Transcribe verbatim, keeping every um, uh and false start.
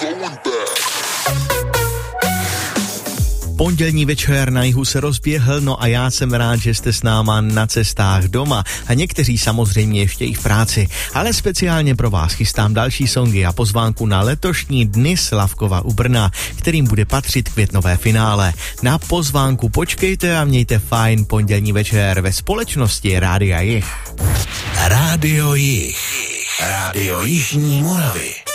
Pondělní večer na jihu se rozběhl, no a já jsem rád, že jste s náma na cestách doma a někteří samozřejmě ještě i v práci. Ale speciálně pro vás chystám další songy a pozvánku na letošní dny Slavkova u Brna, kterým bude patřit květnové finále. Na pozvánku počkejte a mějte fajn pondělní večer ve společnosti Rádia Jih. Rádio Jih. Rádio Jižní Moravy.